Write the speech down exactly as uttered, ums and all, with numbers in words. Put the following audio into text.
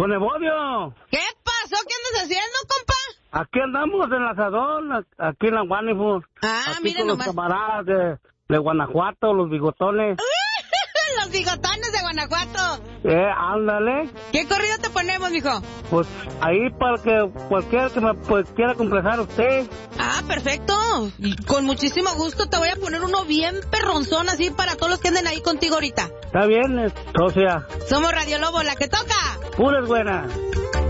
Don Evodio. ¿Qué pasó? ¿Qué andas haciendo, compa? Aquí andamos en el asador, aquí en la Guanifus. Ah, aquí mira con nomás. los camaradas de, de Guanajuato, los bigotones. Los bigotones de Guanajuato. Eh, ándale. ¿Qué corrido te ponemos, mijo? Pues ahí para que cualquiera que me pues, quiera complacer a usted. Ah, perfecto. Y con muchísimo gusto te voy a poner uno bien perronzón así para todos los que anden ahí contigo ahorita. Está bien, socia. Somos Radio Lobo, la que toca. Puras buenas.